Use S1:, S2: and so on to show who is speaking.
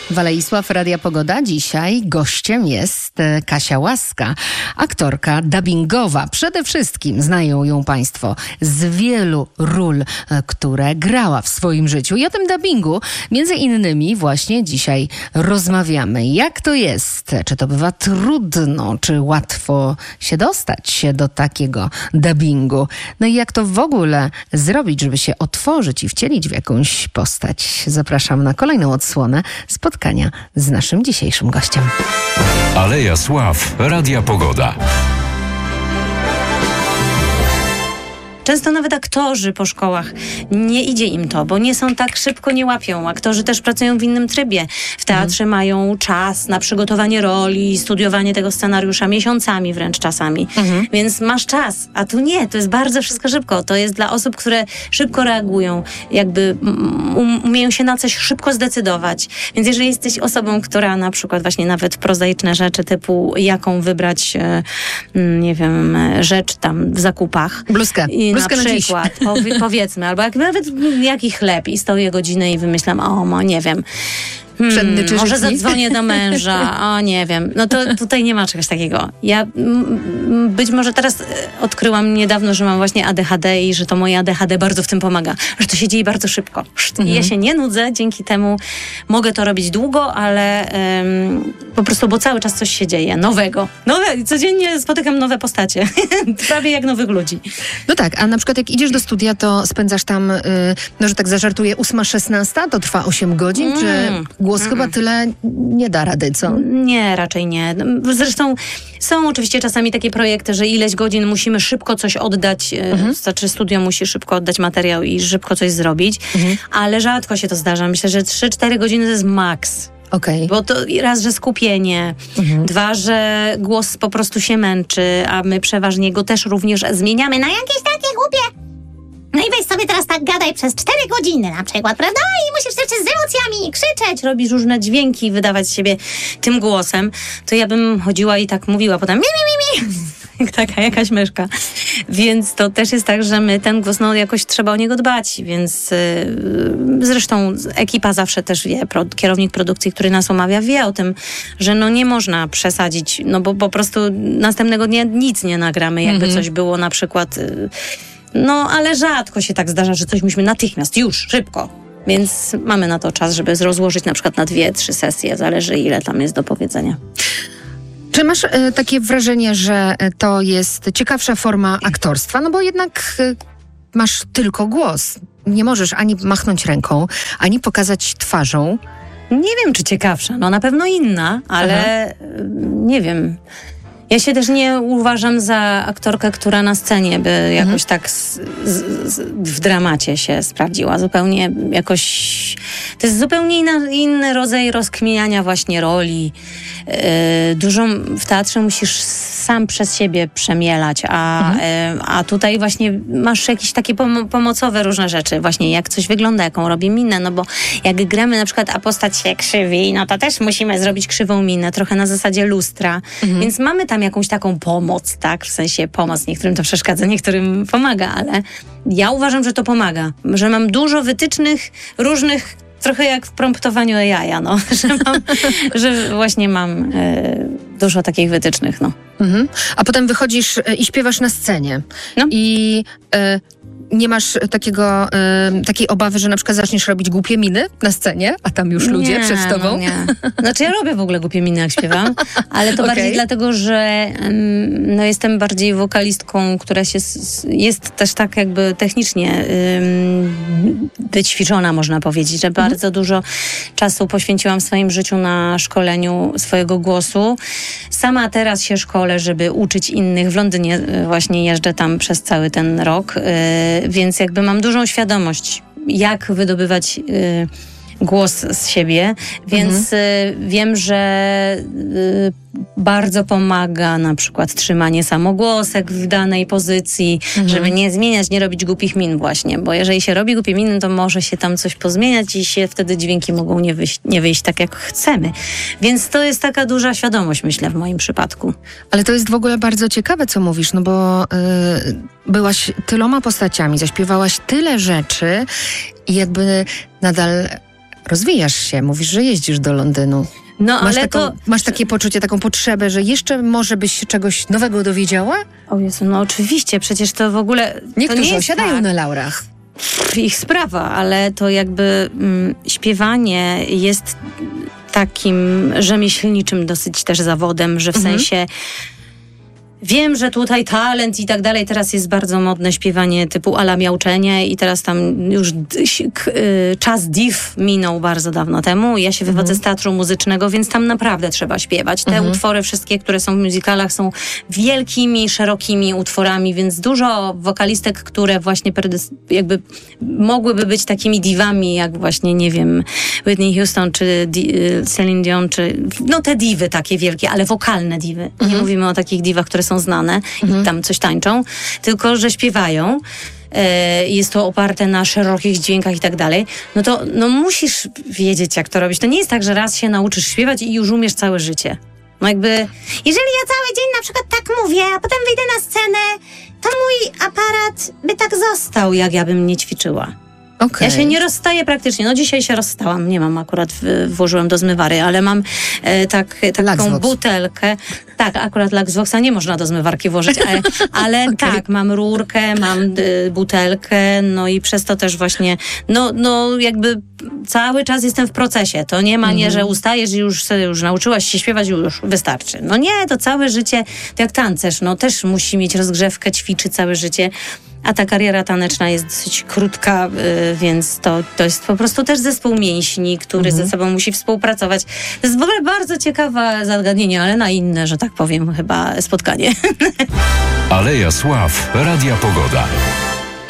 S1: Waleisław, Radia Pogoda. Dzisiaj gościem jest Kasia Łaska, aktorka dubbingowa. Przede wszystkim znają ją Państwo z wielu ról, które grała w swoim życiu. I o tym dubbingu między innymi właśnie dzisiaj rozmawiamy. Jak to jest? Czy to bywa trudno? Czy łatwo się dostać do takiego dubbingu? No i jak to w ogóle zrobić, żeby się otworzyć i wcielić w jakąś postać? Zapraszam na kolejną odsłonę spotkania z naszym dzisiejszym gościem.
S2: Aleja Sław, Radia Pogoda.
S3: Często nawet aktorzy po szkołach nie idzie im to, bo nie są tak szybko, nie łapią. Aktorzy też pracują w innym trybie. W teatrze mają czas na przygotowanie roli, studiowanie tego scenariusza miesiącami wręcz czasami. Więc masz czas, a tu nie, to jest bardzo wszystko szybko. To jest dla osób, które szybko reagują, jakby umieją się na coś szybko zdecydować. Więc jeżeli jesteś osobą, która na przykład właśnie nawet prozaiczne rzeczy typu jaką wybrać, nie wiem, rzecz tam w zakupach.
S1: Bluzkę
S3: Na przykład, powiedzmy, albo nawet jaki chleb i stoję godzinę i wymyślam, nie wiem, może zadzwonię do męża, nie wiem. No to tutaj nie ma czegoś takiego. Ja być może teraz odkryłam niedawno, że mam właśnie ADHD i że to moje ADHD bardzo w tym pomaga. Że to się dzieje bardzo szybko. I ja się nie nudzę, dzięki temu mogę to robić długo, ale po prostu, bo cały czas coś się dzieje nowego. Codziennie spotykam nowe postacie. Prawie jak nowych ludzi.
S1: No tak, a na przykład jak idziesz do studia, to spędzasz tam, że tak zażartuję, 8-16, to trwa 8 godzin, czy głos chyba tyle nie da rady, co?
S3: Nie, raczej nie. Zresztą są oczywiście czasami takie projekty, że ileś godzin musimy szybko coś oddać, znaczy studio musi szybko oddać materiał i szybko coś zrobić, ale rzadko się to zdarza. Myślę, że 3-4 godziny to jest maks.
S1: Okay.
S3: Bo to raz, że skupienie, dwa, że głos po prostu się męczy, a my przeważnie go też również zmieniamy na jakieś takie głupie. No i weź sobie teraz tak gadaj przez 4 godziny na przykład, prawda? I musisz też z emocjami krzyczeć, robisz różne dźwięki, wydawać z siebie tym głosem. To ja bym chodziła i tak mówiła potem jak taka jakaś myszka. Więc to też jest tak, że my ten głos, jakoś trzeba o niego dbać, więc zresztą ekipa zawsze też wie, kierownik produkcji, który nas omawia, wie o tym, że nie można przesadzić, bo po prostu następnego dnia nic nie nagramy, jakby coś było na przykład... ale rzadko się tak zdarza, że coś musimy natychmiast, już, szybko. Więc mamy na to czas, żeby rozłożyć na przykład na 2-3 sesje, zależy ile tam jest do powiedzenia.
S1: Czy masz takie wrażenie, że to jest ciekawsza forma aktorstwa? Bo jednak masz tylko głos. Nie możesz ani machnąć ręką, ani pokazać twarzą.
S3: Nie wiem, czy ciekawsza. Na pewno inna, ale nie wiem. Ja się też nie uważam za aktorkę, która na scenie by jakoś tak w dramacie się sprawdziła. Zupełnie jakoś... To jest zupełnie inny rodzaj rozkminiania właśnie roli. Dużo w teatrze musisz sam przez siebie przemielać, a tutaj właśnie masz jakieś takie pomocowe różne rzeczy. Właśnie jak coś wygląda, jaką robi minę, bo jak gramy na przykład, a postać się krzywi, to też musimy zrobić krzywą minę, trochę na zasadzie lustra. Więc mamy tam jakąś taką pomoc, tak? W sensie pomoc, niektórym to przeszkadza, niektórym pomaga, ale ja uważam, że to pomaga. Że mam dużo wytycznych różnych, trochę jak w promptowaniu AI, że właśnie mam dużo takich wytycznych,
S1: A potem wychodzisz i śpiewasz na scenie. I nie masz takiej obawy, że na przykład zaczniesz robić głupie miny na scenie, a tam już ludzie przed tobą?
S3: Nie. Znaczy ja robię w ogóle głupie miny, jak śpiewam, ale to bardziej dlatego, że jestem bardziej wokalistką, która jest też tak jakby technicznie wyćwiczona, można powiedzieć, że bardzo dużo czasu poświęciłam w swoim życiu na szkoleniu swojego głosu. Sama teraz się szkolę, żeby uczyć innych. W Londynie właśnie jeżdżę tam przez cały ten rok, więc jakby mam dużą świadomość, jak wydobywać głos z siebie, więc wiem, że bardzo pomaga na przykład trzymanie samogłosek w danej pozycji, żeby nie zmieniać, nie robić głupich min właśnie, bo jeżeli się robi głupie miny, to może się tam coś pozmieniać i się wtedy dźwięki mogą nie wyjść tak, jak chcemy. Więc to jest taka duża świadomość, myślę, w moim przypadku.
S1: Ale to jest w ogóle bardzo ciekawe, co mówisz, bo byłaś tyloma postaciami, zaśpiewałaś tyle rzeczy i jakby nadal rozwijasz się, mówisz, że jeździsz do Londynu.
S3: No, ale
S1: masz takie poczucie, taką potrzebę, że jeszcze może byś się czegoś nowego dowiedziała?
S3: O Jezu, no oczywiście, przecież to w ogóle...
S1: Niektórzy
S3: to nie jest
S1: osiadają
S3: tak.
S1: na laurach.
S3: Ich sprawa, ale to jakby śpiewanie jest takim rzemieślniczym dosyć też zawodem, że w sensie wiem, że tutaj talent i tak dalej, teraz jest bardzo modne śpiewanie typu ala miauczenie i teraz tam już czas div minął bardzo dawno temu. Ja się wywodzę z teatru muzycznego, więc tam naprawdę trzeba śpiewać. Te utwory wszystkie, które są w musicalach, są wielkimi, szerokimi utworami, więc dużo wokalistek, które właśnie jakby mogłyby być takimi divami, jak właśnie, nie wiem, Whitney Houston, czy Celine Dion, czy no te diwy takie wielkie, ale wokalne diwy. Nie mówimy o takich divach, które są znane i tam coś tańczą, tylko że śpiewają. Jest to oparte na szerokich dźwiękach i tak dalej, no to musisz wiedzieć, jak to robić. To nie jest tak, że raz się nauczysz śpiewać i już umiesz całe życie. No jakby, jeżeli ja cały dzień na przykład tak mówię, a potem wyjdę na scenę, to mój aparat by tak został, jak ja bym nie ćwiczyła.
S1: Okay.
S3: Ja się nie rozstaję praktycznie. No dzisiaj się rozstałam. Nie mam akurat, włożyłam do zmywary, ale mam taką
S1: Luxvox.
S3: Butelkę. Tak, akurat Luxvoxa nie można do zmywarki włożyć, ale okay. Tak, mam rurkę, mam butelkę, no i przez to też właśnie, no jakby cały czas jestem w procesie. To nie ma, nie, że ustajesz i już nauczyłaś się śpiewać i już wystarczy. No nie, to całe życie, to jak tancerz, no też musi mieć rozgrzewkę, ćwiczy całe życie. A ta kariera taneczna jest dosyć krótka, więc to jest po prostu też zespół mięśni, który ze sobą musi współpracować. To jest w ogóle bardzo ciekawe zagadnienie, ale na inne, że tak powiem, chyba spotkanie.
S2: Aleja Sław, Radia Pogoda.